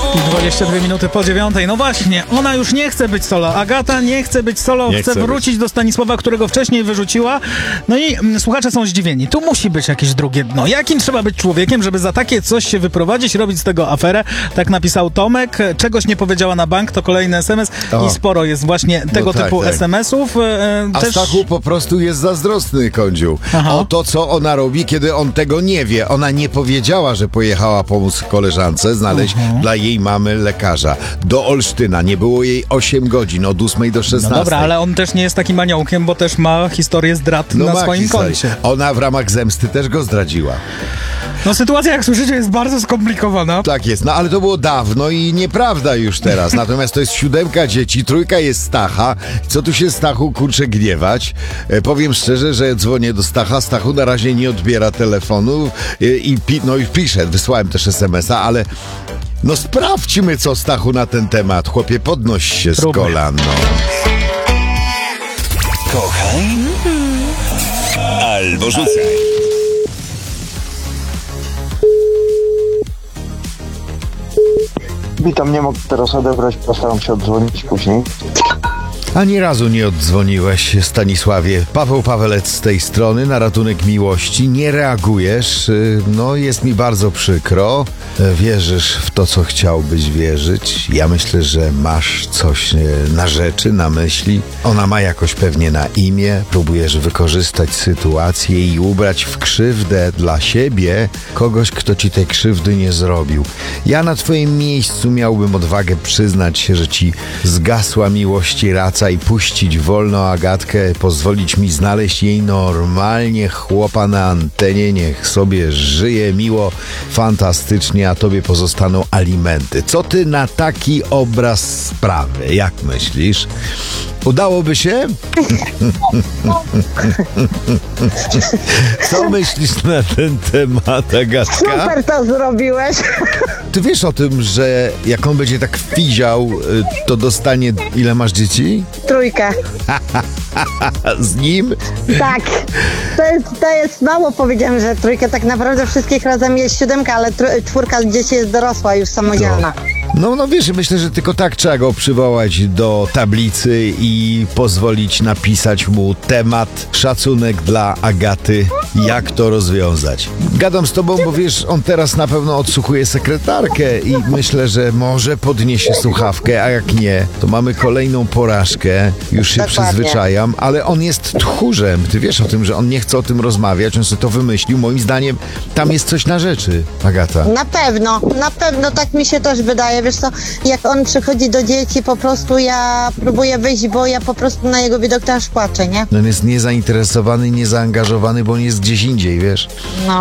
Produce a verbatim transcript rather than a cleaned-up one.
dwadzieścia dwie minuty po dziewiątej. No właśnie, ona już nie chce być solo. Agata nie chce być solo, Nie chce chce wrócić być. do Stanisława, którego wcześniej wyrzuciła. No i mm, słuchacze są zdziwieni. Tu musi być jakieś drugie dno. Jakim trzeba być człowiekiem, żeby za takie coś się wyprowadzić, robić z tego aferę? Tak napisał Tomek. Czegoś nie powiedziała na bank, to kolejny es em es. O. I sporo jest właśnie tego tak, typu tak. es em esów. E, A też... Stachu po prostu jest zazdrosny, Kądziu. Aha. O to, co ona robi, kiedy on tego nie wie. Ona nie powiedziała, że pojechała pomóc koleżance znaleźć Mhm. dla jej mamy lekarza. Do Olsztyna. Nie było jej osiem godzin, od ósmej do No szesnastej. dobra, ale on też nie jest takim aniołkiem, bo też ma historię zdrad No na ma swoim historię. koncie. Ona w ramach zemsty też go zdradziła. No sytuacja, jak słyszycie, jest bardzo skomplikowana. Tak jest, no ale to było dawno i nieprawda już teraz. Natomiast to jest siódemka dzieci, trójka jest Stacha. Co tu się, Stachu, kurczę, gniewać? E, powiem szczerze, że dzwonię do Stacha. Stachu na razie nie odbiera telefonu e, i pi- no i pisze, wysłałem też es em es a, ale no sprawdźmy, co, Stachu, na ten temat. Chłopie, podnoś się z Próbuj. kolan, no. Kochaj albo rzucaj. Witam, nie mogę teraz odebrać, postaram się oddzwonić później. Ani razu nie oddzwoniłeś, Stanisławie. Paweł Pawelec z tej strony, na ratunek miłości. Nie reagujesz, y, no jest mi bardzo przykro. E, Wierzysz w to, co chciałbyś wierzyć. Ja myślę, że masz coś e, na rzeczy, na myśli. Ona ma jakoś pewnie na imię. Próbujesz wykorzystać sytuację i ubrać w krzywdę dla siebie kogoś, kto ci tej krzywdy nie zrobił. Ja na twoim miejscu miałbym odwagę przyznać się, że ci zgasła miłość i raca i puścić wolno Agatkę, pozwolić mi znaleźć jej normalnie chłopa na antenie, niech sobie żyje miło, fantastycznie, a tobie pozostaną alimenty. Co ty na taki obraz sprawy? Jak myślisz? Udałoby się? Co myślisz na ten temat, Agatka? Super to zrobiłeś. Ty wiesz o tym, że jak on będzie tak fiział, y, to dostanie... Ile masz dzieci? Trójkę. Z nim? Tak. To jest, to jest mało, powiedziałem, że trójkę. Tak naprawdę wszystkich razem jest siódemka, ale tr- czwórka dzieci jest dorosła, już samodzielna. No, no wiesz, myślę, że tylko tak trzeba go przywołać do tablicy i pozwolić napisać mu temat, szacunek dla Agaty, jak to rozwiązać. Gadam z tobą, bo wiesz, on teraz na pewno odsłuchuje sekretarkę i myślę, że może podniesie słuchawkę, a jak nie, to mamy kolejną porażkę. Już się Dokładnie. przyzwyczajam, ale on jest tchórzem. Ty wiesz o tym, że on nie chce o tym rozmawiać, on sobie to wymyślił. Moim zdaniem tam jest coś na rzeczy, Agata. Na pewno, na pewno tak mi się też wydaje. Wiesz co, jak on przychodzi do dzieci, po prostu ja próbuję wyjść, bo ja po prostu na jego widok też płaczę, nie? On jest niezainteresowany, niezaangażowany, bo on jest gdzieś indziej, wiesz. No.